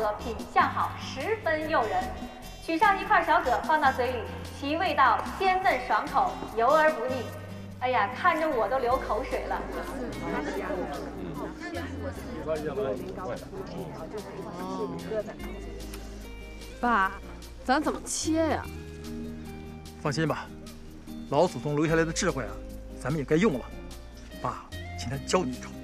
果品相好，十分诱人。取上一块小蛤放到嘴里，其味道鲜嫩爽口，油而不腻。哎呀，看着我都流口水了。 爸，咱怎么切呀？ 放心吧，老祖宗留下来的智慧啊，咱们也该用了。爸，今天教你一招。